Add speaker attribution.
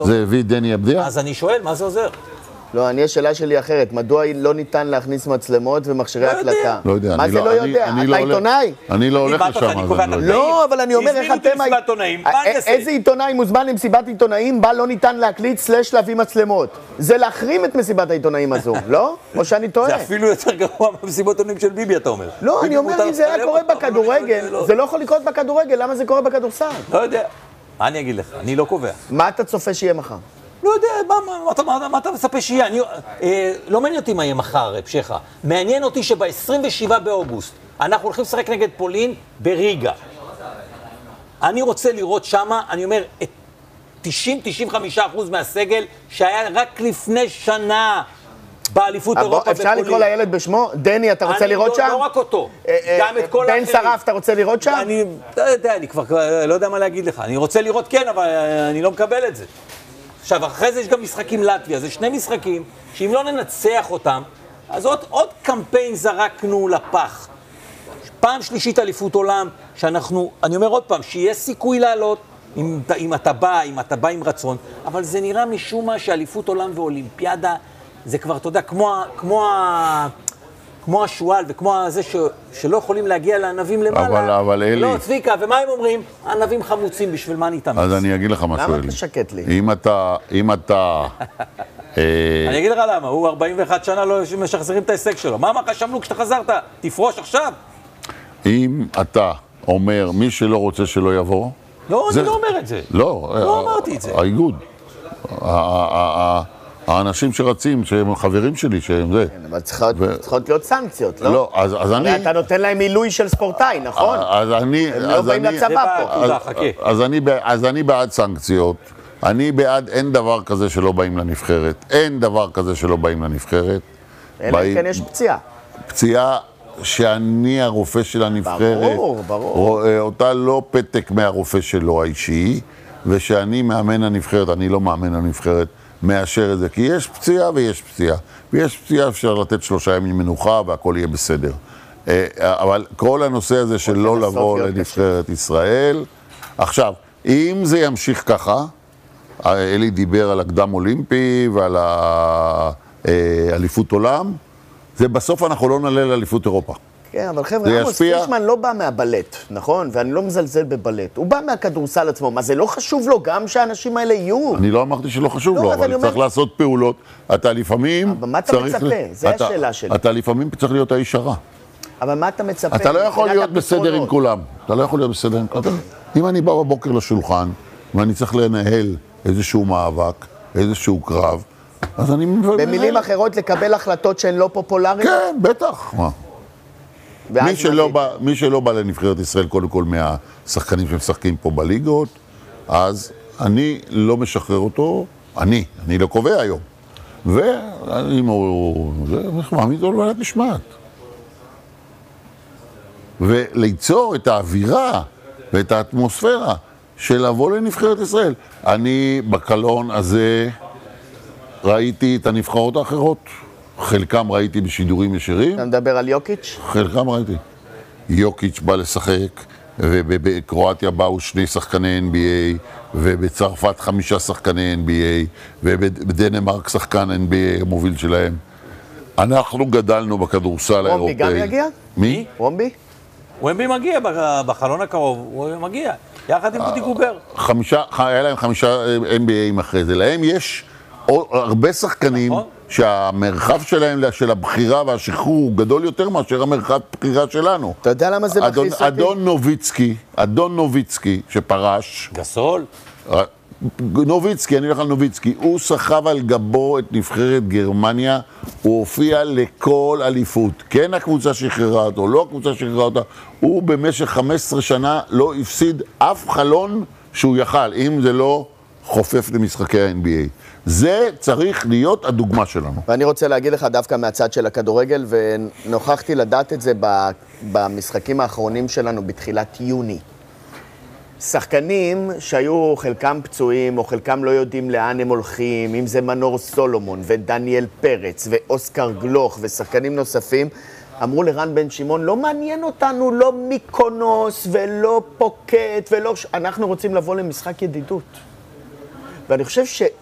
Speaker 1: זה הביא דני אבדיה?
Speaker 2: אז אני שואל, מה זה עוזר?
Speaker 3: לא, השאלה שלי אחרת. מדוע לא ניתן להכניס מצלמות ומכשירי הקלטה?
Speaker 1: לא יודע.
Speaker 3: מה זה לא יודע? אתה עיתונאי?
Speaker 1: אני לא הולך לשם.
Speaker 3: לא, אבל אני אומר איך אתם... איזה עיתונאי מוזמן למסיבת עיתונאים בה לא ניתן להקליט / להביא מצלמות? זה להחרים את מסיבת העיתונאים הזו, לא? או שאני טועה?
Speaker 2: זה אפילו יותר גרוע מהמסיבות עיתונאים של ביבי, אתה אומר.
Speaker 3: לא, אני אומר, אם זה היה קורה בכדורגל, זה לא יכול לקרות בכדורגל, למה זה קורה בכדורסל?
Speaker 2: לא יודע. אני אגיד לך, אני לא קובע.
Speaker 3: מה אתה צופה שיהיה מחר?
Speaker 2: לא יודע, מה אתה מצפה שיהיה? לא מעניין אותי מה יהיה מחר, פשחה. מעניין אותי שב-27 באוגוסט אנחנו הולכים לשחק נגד פולין בריגה. אני רוצה לראות שמה, אני אומר, את 90-95% מהסגל שהיה רק לפני שנה באליפות אירופה בפולין.
Speaker 3: אפשר לקרוא לילד בשמו? דני, אתה רוצה לראות שם?
Speaker 2: לא רק אותו, גם את כל
Speaker 3: בן שרף, אתה רוצה לראות שם?
Speaker 2: אני לא יודע, אני כבר לא יודע מה להגיד לך. אני רוצה לראות כן, אבל אני לא מקבל את זה. עכשיו, אחרי זה יש גם משחקים לטביה, זה שני משחקים שאם לא ננצח אותם, אז עוד קמפיין זרקנו לפח. פעם שלישית אליפות עולם, שאנחנו, אני אומר עוד פעם, שיהיה סיכוי לעלות, אם אתה בא עם רצון, אבל זה נראה משום מה שאליפות עולם ואולימפיאדה, זה כבר, אתה יודע, כמו השואל וכמו זה שלא יכולים להגיע לענבים למעלה.
Speaker 1: אבל אלי...
Speaker 2: לא, צביקה, ומה הם אומרים? ענבים חמוצים, בשביל מה נתאמץ?
Speaker 1: אז אני אגיד לך משהו, אלי.
Speaker 3: למה אתה שקט לי?
Speaker 1: אם אתה...
Speaker 2: אני אגיד לך למה, הוא 41 שנה לא משחזרים את ההישג שלו. מה חשבנו כשאתה חזרת? תפרוש עכשיו?
Speaker 1: אם אתה אומר, מי שלא רוצה שלא יבוא...
Speaker 2: לא, אני לא אומר את זה. לא אמרתי את זה.
Speaker 1: האיגוד. האנשים שרצים, שהם חברים שלי, שהם זה.
Speaker 3: אבל צריכות להיות סנקציות, לא?
Speaker 1: לא, אז אני...
Speaker 3: אתה נותן להם מילוי של ספורטאי, נכון?
Speaker 1: אז אני...
Speaker 3: הם לא באים לצבא פה.
Speaker 1: אז אני בעד סנקציות. אני בעד, אין דבר כזה שלא באים לנבחרת. אין דבר כזה שלא באים לנבחרת.
Speaker 3: אלא אם כן יש פציעה.
Speaker 1: פציעה שאני הרופא של הנבחרת.
Speaker 3: ברור.
Speaker 1: אותה לא פתק מהרופא שלו האישי, ושאני מאמן הנבחרת, אני לא מאמן הנבחרת. מאשר את זה, כי יש פציעה ויש פציעה. ויש פציעה אפשר לתת 3 ימים מנוחה והכל יהיה בסדר. אבל כל הנושא הזה של לא לבוא לנבחרת ישראל, עכשיו, אם זה ימשיך ככה, אלי דיבר על הקדם אולימפי ועל האליפות עולם, זה בסוף אנחנו לא נעלה לאליפות אירופה.
Speaker 3: כן, אבל חבר'ה, עמוס פישמן לא בא מהבלט, נכון? ואני לא מזלזל בבלט. הוא בא מהכדורסל עצמו. מה, זה לא חשוב לו גם שהאנשים האלה יהיו?
Speaker 1: אני לא אמרתי שלא חשוב לו, אבל צריך לעשות פעולות. אתה לפעמים...
Speaker 3: אבל מה אתה מצפה? זה השאלה שלי.
Speaker 1: אתה לפעמים צריך להיות האיש הרע.
Speaker 3: אבל מה אתה מצפה?
Speaker 1: אתה לא יכול להיות בסדר עם כולם. אתה לא יכול להיות בסדר עם כולם. אם אני בא בבוקר לשולחן, ואני צריך לנהל איזשהו מאבק, איזשהו קרב, אז אני...
Speaker 3: במילים אחרות, לקבל החלטות שהן לא פופולריות?
Speaker 1: כן, בטח. מי שלא בא לנבחרת ישראל, קודם כל מהשחקנים שמשחקים פה בליגות, אז אני לא משחרר אותו, אני לא קובע היום. ואם הוא... זה מעמיד אותו לבעיית משמעת. וליצור את האווירה ואת האטמוספירה של לבוא לנבחרת ישראל. אני בקלון הזה ראיתי את הנבחרות האחרות. חלקם ראיתי בשידורים ישירים.
Speaker 3: אתה מדבר על יוקיץ'?
Speaker 1: חלקם ראיתי. יוקיץ' בא לשחק, ובקרואטיה באו 2 שחקני NBA, ובצרפת 5 שחקני NBA, ובדנמרק שחקן NBA המוביל שלהם. אנחנו גדלנו בכדורסל האירופאי.
Speaker 3: וומבי גם יגיע?
Speaker 1: מי?
Speaker 3: וומבי?
Speaker 2: וומבי מגיע בחלון הקרוב, הוא מגיע. יחד עם רודי גובר.
Speaker 1: היה להם 5 NBAים אחרי זה. להם יש הרבה שחקנים שהמרחב שלהם, של הבחירה והשחרור הוא גדול יותר מאשר המרחב בחירה שלנו.
Speaker 3: אתה יודע למה זה מכניס אותי?
Speaker 1: אדון נוביצקי שפרש.
Speaker 2: גסול.
Speaker 1: נוביצקי, אני הולך על נוביצקי, הוא סחב על גבו את נבחרת גרמניה, הוא הופיע לכל אליפות. כן הקבוצה שחררה אותו, לא הקבוצה שחררה אותה, הוא במשך 15 שנה לא הפסיד אף חלון שהוא יכל, אם זה לא חופף למשחקי ה-NBA. זה צריך להיות הדוגמה שלנו.
Speaker 3: ואני רוצה להגיד לך דווקא מהצד של הכדורגל, ונוכחתי לדעת את זה במשחקים האחרונים שלנו בתחילת יוני. שחקנים שהיו חלקם פצועים או חלקם לא יודעים לאן הם הולכים, אם זה מנור סולומון ודניאל פרץ ואוסקר גלוך ושחקנים נוספים, אמרו לרן בן שמעון, לא מעניין אותנו לא מיקונוס ולא פוקט ולא... אנחנו רוצים לבוא למשחק ידידות. ואני חושב